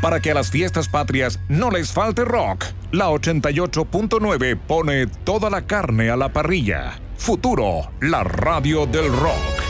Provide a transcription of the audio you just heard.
Para que a las fiestas patrias no les falte rock, la 88.9 pone toda la carne a la parrilla. Futuro, la radio del rock.